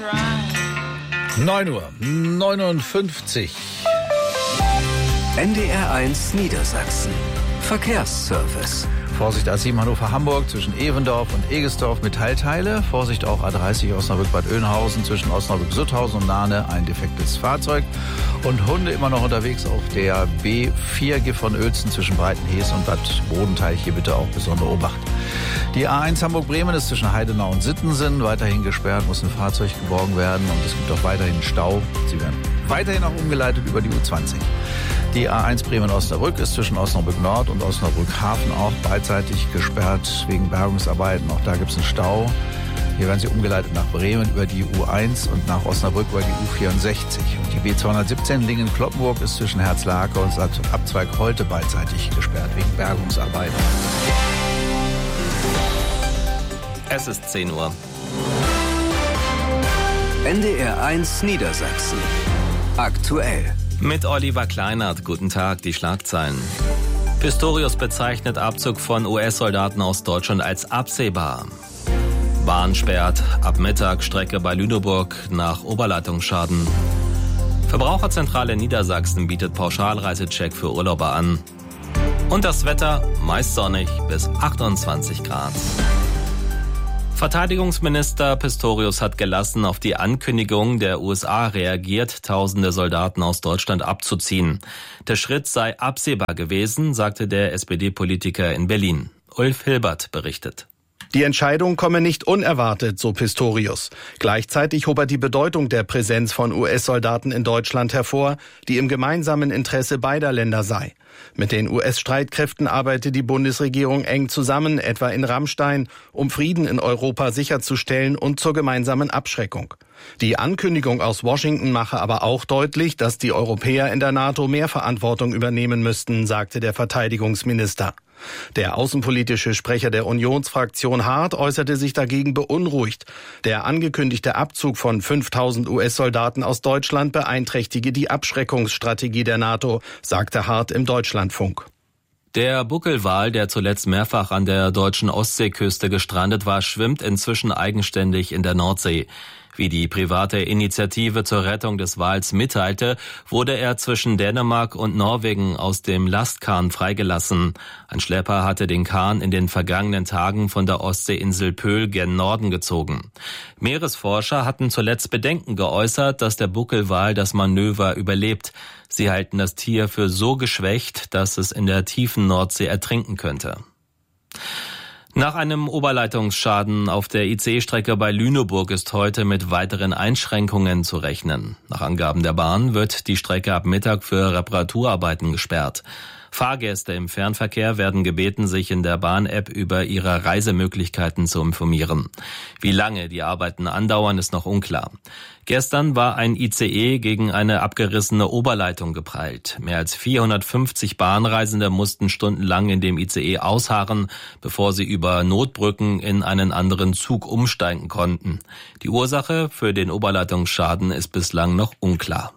9:59 Uhr. NDR1 Niedersachsen. Verkehrsservice. Vorsicht A7 Hannover-Hamburg zwischen Evendorf und Egestorf mit Teilteile. Vorsicht auch A30 Osnabrück-Bad Oeynhausen zwischen Osnabrück-Sutthausen und Nahne. Ein defektes Fahrzeug. Und Hunde immer noch unterwegs auf der B4 Gif von Uelzen zwischen Breitenhees und Bad Bodenteich. Hier bitte auch besondere Obacht. Die A1 Hamburg-Bremen ist zwischen Heidenau und Sittensen weiterhin gesperrt, muss ein Fahrzeug geborgen werden und es gibt auch weiterhin Stau. Sie werden weiterhin auch umgeleitet über die U20. Die A1 Bremen-Osnabrück ist zwischen Osnabrück-Nord und Osnabrück-Hafen auch beidseitig gesperrt wegen Bergungsarbeiten. Auch da gibt es einen Stau. Hier werden sie umgeleitet nach Bremen über die U1 und nach Osnabrück über die U64. Und die B217 Lingen-Kloppenburg ist zwischen Herzlake und Abzweig Holte beidseitig gesperrt wegen Bergungsarbeiten. Es ist 10 Uhr. NDR1 Niedersachsen. Aktuell. Mit Oliver Kleinert, guten Tag, die Schlagzeilen. Pistorius bezeichnet Abzug von US-Soldaten aus Deutschland als absehbar. Bahn sperrt ab Mittag Strecke bei Lüneburg nach Oberleitungsschaden. Verbraucherzentrale Niedersachsen bietet Pauschalreisecheck für Urlauber an. Und das Wetter meist sonnig bis 28 Grad. Verteidigungsminister Pistorius hat gelassen auf die Ankündigung der USA reagiert, tausende Soldaten aus Deutschland abzuziehen. Der Schritt sei absehbar gewesen, sagte der SPD-Politiker in Berlin. Ulf Hilbert berichtet. Die Entscheidung komme nicht unerwartet, so Pistorius. Gleichzeitig hob er die Bedeutung der Präsenz von US-Soldaten in Deutschland hervor, die im gemeinsamen Interesse beider Länder sei. Mit den US-Streitkräften arbeite die Bundesregierung eng zusammen, etwa in Ramstein, um Frieden in Europa sicherzustellen und zur gemeinsamen Abschreckung. Die Ankündigung aus Washington mache aber auch deutlich, dass die Europäer in der NATO mehr Verantwortung übernehmen müssten, sagte der Verteidigungsminister. Der außenpolitische Sprecher der Unionsfraktion Hart äußerte sich dagegen beunruhigt. Der angekündigte Abzug von 5000 US-Soldaten aus Deutschland beeinträchtige die Abschreckungsstrategie der NATO, sagte Hart im Deutschlandfunk. Der Buckelwal, der zuletzt mehrfach an der deutschen Ostseeküste gestrandet war, schwimmt inzwischen eigenständig in der Nordsee. Wie die private Initiative zur Rettung des Wals mitteilte, wurde er zwischen Dänemark und Norwegen aus dem Lastkahn freigelassen. Ein Schlepper hatte den Kahn in den vergangenen Tagen von der Ostseeinsel Pöhl gen Norden gezogen. Meeresforscher hatten zuletzt Bedenken geäußert, dass der Buckelwal das Manöver überlebt. Sie halten das Tier für so geschwächt, dass es in der tiefen Nordsee ertrinken könnte. Nach einem Oberleitungsschaden auf der ICE-Strecke bei Lüneburg ist heute mit weiteren Einschränkungen zu rechnen. Nach Angaben der Bahn wird die Strecke ab Mittag für Reparaturarbeiten gesperrt. Fahrgäste im Fernverkehr werden gebeten, sich in der Bahn-App über ihre Reisemöglichkeiten zu informieren. Wie lange die Arbeiten andauern, ist noch unklar. Gestern war ein ICE gegen eine abgerissene Oberleitung geprallt. Mehr als 450 Bahnreisende mussten stundenlang in dem ICE ausharren, bevor sie über Notbrücken in einen anderen Zug umsteigen konnten. Die Ursache für den Oberleitungsschaden ist bislang noch unklar.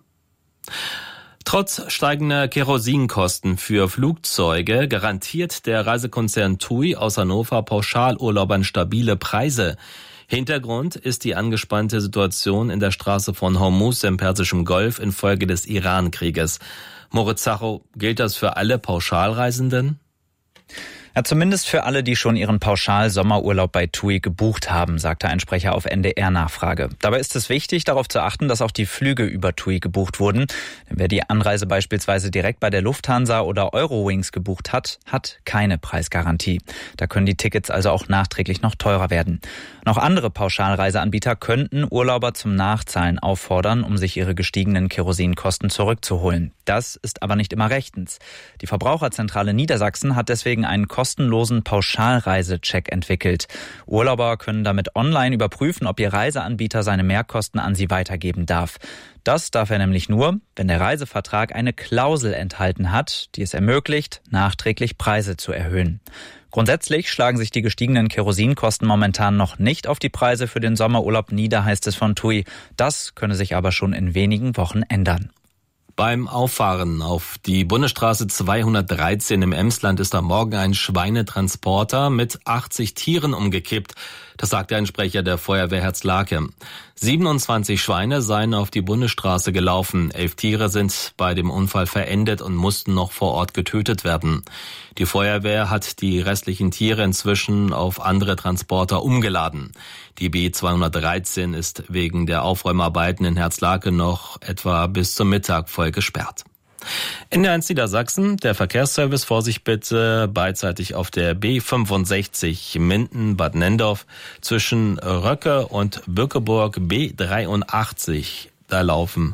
Trotz steigender Kerosinkosten für Flugzeuge garantiert der Reisekonzern TUI aus Hannover Pauschalurlaubern stabile Preise. Hintergrund ist die angespannte Situation in der Straße von Hormuz im Persischen Golf infolge des Iran-Krieges. Moritz Zacho, gilt das für alle Pauschalreisenden? Ja, zumindest für alle, die schon ihren Pauschal-Sommerurlaub bei TUI gebucht haben, sagte ein Sprecher auf NDR-Nachfrage. Dabei ist es wichtig, darauf zu achten, dass auch die Flüge über TUI gebucht wurden. Denn wer die Anreise beispielsweise direkt bei der Lufthansa oder Eurowings gebucht hat, hat keine Preisgarantie. Da können die Tickets also auch nachträglich noch teurer werden. Noch andere Pauschalreiseanbieter könnten Urlauber zum Nachzahlen auffordern, um sich ihre gestiegenen Kerosinkosten zurückzuholen. Das ist aber nicht immer rechtens. Die Verbraucherzentrale Niedersachsen hat deswegen einen kostenlosen Pauschalreisecheck entwickelt. Urlauber können damit online überprüfen, ob ihr Reiseanbieter seine Mehrkosten an sie weitergeben darf. Das darf er nämlich nur, wenn der Reisevertrag eine Klausel enthalten hat, die es ermöglicht, nachträglich Preise zu erhöhen. Grundsätzlich schlagen sich die gestiegenen Kerosinkosten momentan noch nicht auf die Preise für den Sommerurlaub nieder, heißt es von TUI. Das könne sich aber schon in wenigen Wochen ändern. Beim Auffahren auf die Bundesstraße 213 im Emsland ist am Morgen ein Schweinetransporter mit 80 Tieren umgekippt. Das sagte ein Sprecher der Feuerwehr Herzlake. 27 Schweine seien auf die Bundesstraße gelaufen. 11 Tiere sind bei dem Unfall verendet und mussten noch vor Ort getötet werden. Die Feuerwehr hat die restlichen Tiere inzwischen auf andere Transporter umgeladen. Die B213 ist wegen der Aufräumarbeiten in Herzlake noch etwa bis zum Mittag voll gesperrt. NDR1 Niedersachsen, der Verkehrsservice, Vorsicht bitte, beidseitig auf der B65 Minden-Bad Nendorf zwischen Röcke und Bückeburg B83. Da laufen,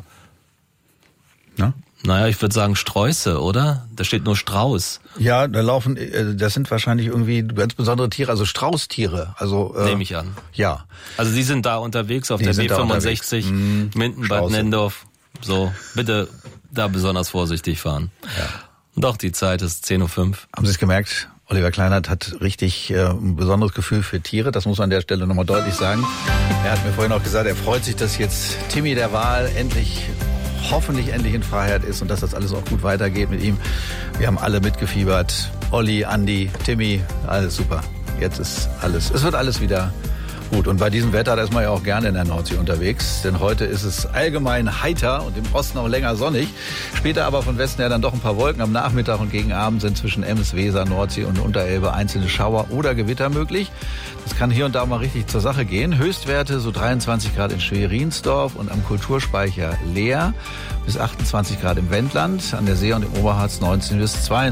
naja, ich würde sagen Sträuße, oder? Da steht nur Strauß. Ja, da laufen, das sind wahrscheinlich irgendwie ganz besondere Tiere, also Straußtiere. Also nehme ich an. Ja. Also Sie sind da unterwegs auf der B65 Minden-Bad Nendorf. So, bitte da besonders vorsichtig fahren. Ja. Doch, die Zeit ist 10:05 Uhr. Haben Sie es gemerkt? Oliver Kleinert hat richtig ein besonderes Gefühl für Tiere. Das muss man an der Stelle nochmal deutlich sagen. Er hat mir vorhin auch gesagt, er freut sich, dass jetzt Timmy der Wal hoffentlich endlich in Freiheit ist und dass das alles auch gut weitergeht mit ihm. Wir haben alle mitgefiebert. Olli, Andi, Timmy, alles super. Jetzt ist es wird alles wieder gut. Und bei diesem Wetter, da ist man ja auch gerne in der Nordsee unterwegs, denn heute ist es allgemein heiter und im Osten auch länger sonnig. Später aber von Westen her dann doch ein paar Wolken. Am Nachmittag und gegen Abend sind zwischen Ems, Weser, Nordsee und Unterelbe einzelne Schauer oder Gewitter möglich. Das kann hier und da mal richtig zur Sache gehen. Höchstwerte so 23 Grad in Schwerinsdorf und am Kulturspeicher Leer, bis 28 Grad im Wendland, an der See und im Oberharz 19 bis 22.